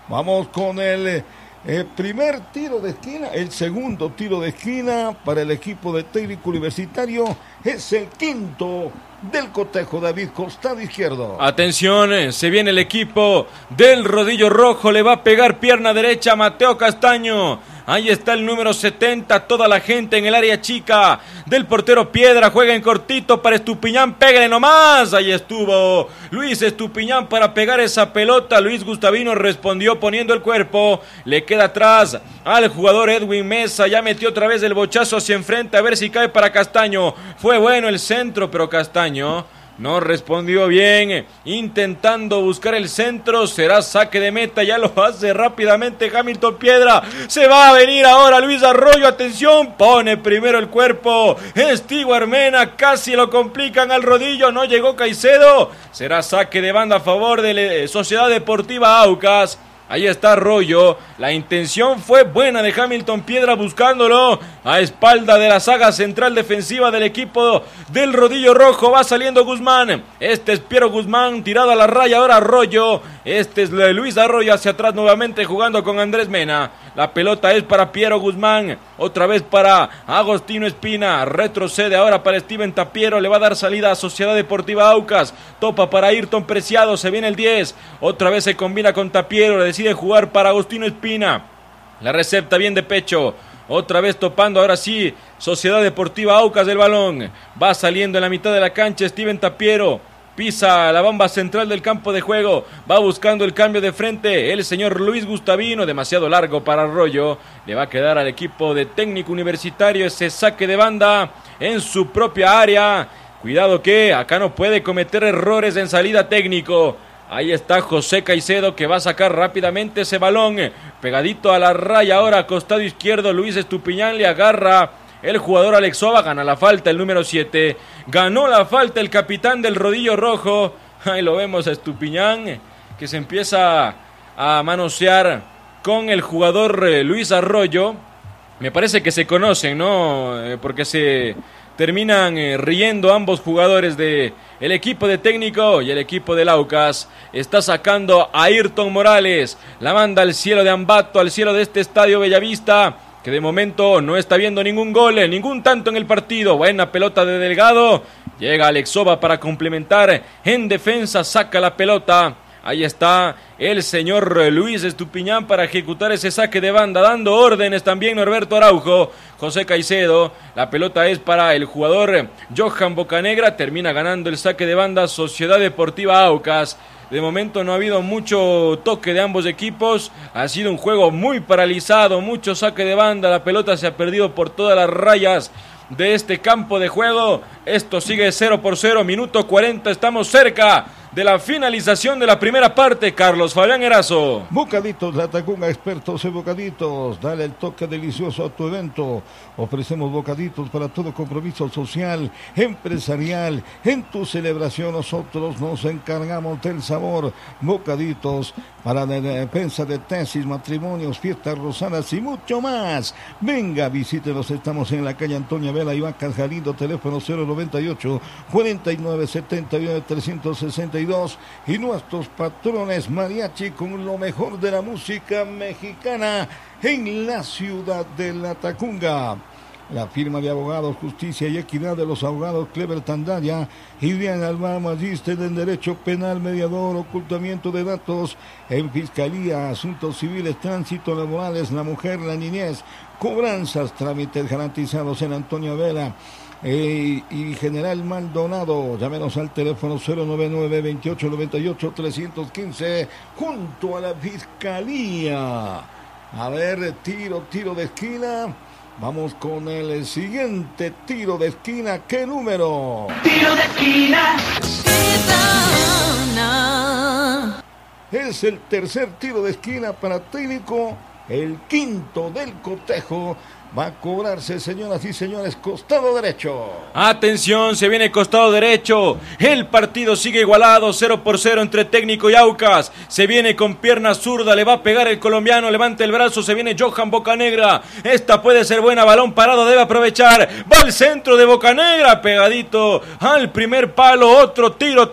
Vamos con el primer tiro de esquina, el segundo tiro de esquina para el equipo de Técnico Universitario. Es el quinto del cotejo. David, costado izquierdo. Atención, se viene el equipo del Rodillo Rojo, le va a pegar pierna derecha a Mateo Castaño. Ahí está el número 70, toda la gente en el área chica del portero Piedra, juega en cortito para Estupiñán, pégale nomás, ahí estuvo Luis Estupiñán para pegar esa pelota. Luis Gustavino respondió poniendo el cuerpo, le queda atrás al jugador Edwin Mesa, ya metió otra vez el bochazo hacia enfrente, a ver si cae para Castaño. Fue bueno el centro, pero Castaño no respondió bien, intentando buscar el centro, será saque de meta, ya lo hace rápidamente Hamilton Piedra, se va a venir ahora Luis Arroyo, atención, pone primero el cuerpo, Stewart Mena, casi lo complican al Rodillo, no llegó Caicedo, será saque de banda a favor de la Sociedad Deportiva Aucas. Ahí está Arroyo, la intención fue buena de Hamilton Piedra buscándolo a espalda de la saga central defensiva del equipo del Rodillo Rojo. Va saliendo Guzmán, este es Piero Guzmán tirado a la raya, ahora Arroyo, este es Luis Arroyo hacia atrás nuevamente jugando con Andrés Mena. La pelota es para Piero Guzmán, otra vez para Agostino Espina, retrocede ahora para Steven Tapiero, le va a dar salida a Sociedad Deportiva Aucas, topa para Ayrton Preciado, se viene el 10, otra vez se combina con Tapiero, decide jugar para Agostino Espina, la recepta bien de pecho, otra vez topando, ahora sí, Sociedad Deportiva Aucas del balón, va saliendo en la mitad de la cancha Steven Tapiero, pisa la bomba central del campo de juego, va buscando el cambio de frente, el señor Luis Gustavino, demasiado largo para Arroyo, le va a quedar al equipo de Técnico Universitario ese saque de banda en su propia área, cuidado que acá no puede cometer errores en salida Técnico. Ahí está José Caicedo que va a sacar rápidamente ese balón, pegadito a la raya ahora, costado izquierdo, Luis Estupiñán le agarra el jugador Alexova, gana la falta el número 7, ganó la falta el capitán del Rodillo Rojo, ahí lo vemos a Estupiñán que se empieza a manosear con el jugador Luis Arroyo, me parece que se conocen, ¿no? Porque se terminan riendo ambos jugadores de el equipo de Técnico y el equipo del Aucas. Está sacando a Ayrton Morales, la manda al cielo de Ambato, al cielo de este estadio Bellavista, que de momento no está viendo ningún gol, ningún tanto en el partido. Buena pelota de Delgado, llega Alexova para complementar en defensa, saca la pelota. Ahí está el señor Luis Estupiñán para ejecutar ese saque de banda, dando órdenes también Norberto Araujo. José Caicedo, la pelota es para el jugador Johan Bocanegra, termina ganando el saque de banda Sociedad Deportiva Aucas. De momento no ha habido mucho toque de ambos equipos, ha sido un juego muy paralizado, mucho saque de banda, la pelota se ha perdido por todas las rayas de este campo de juego. Esto sigue 0-0, minuto 40, estamos cerca de la finalización de la primera parte. Carlos Fabián Erazo. Bocaditos La Tacunga, expertos en bocaditos. Dale el toque delicioso a tu evento. Ofrecemos bocaditos para todo compromiso social, empresarial. En tu celebración nosotros nos encargamos del sabor. Bocaditos para la defensa de tesis, matrimonios, fiestas rosadas y mucho más. Venga, visítenos. Estamos en la calle Antonia Vela y Vacas Galindo, teléfono 098 49 79 362. Y nuestros patrones mariachi con lo mejor de la música mexicana en la ciudad de La Tacunga. La firma de abogados, justicia y equidad de los abogados Clever Tandaya y Diana Alba, magíster en Derecho Penal, mediador, ocultamiento de datos en Fiscalía, Asuntos Civiles, Tránsito, Laborales, la Mujer, la Niñez, cobranzas, trámites garantizados en Antonio Vela y General Maldonado. Llámenos al teléfono 099-2898-315 junto a la Fiscalía. A ver, tiro de esquina. Vamos con el siguiente tiro de esquina. ¿Qué número? Tiro de esquina. Es el tercer tiro de esquina para Técnico, el quinto del cotejo. Va a cobrarse, señoras y señores, costado derecho. Atención, se viene costado derecho. El partido sigue igualado, 0-0 entre Técnico y Aucas. Se viene con pierna zurda, le va a pegar el colombiano, levanta el brazo, se viene Johan Bocanegra. Esta puede ser buena, balón parado, debe aprovechar. Va al centro de Bocanegra, pegadito al primer palo, otro tiro